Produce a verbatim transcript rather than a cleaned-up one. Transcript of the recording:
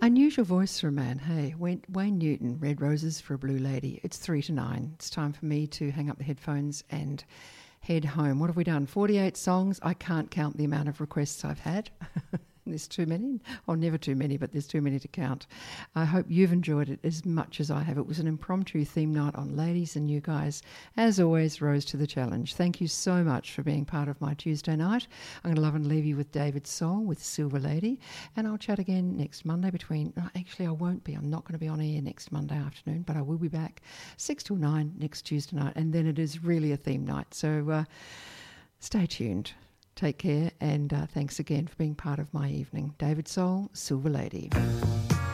Unusual voice for a man, hey. Wayne, Wayne Newton, Red Roses for a Blue Lady. It's three to nine. It's time for me to hang up the headphones and head home. What have we done? forty-eight songs. I can't count the amount of requests I've had. There's too many. Oh, never too many, but there's too many to count. I hope you've enjoyed it as much as I have. It was an impromptu theme night on ladies, and you guys, as always, rose to the challenge. Thank you so much for being part of my Tuesday night. I'm going to love and leave you with David Soul with Silver Lady, and I'll chat again next Monday between... Actually, I won't be. I'm not going to be on air next Monday afternoon, but I will be back six till nine next Tuesday night, and then it is really a theme night. So uh, stay tuned. Take care, and uh, thanks again for being part of my evening. David Soul, Silver Lady.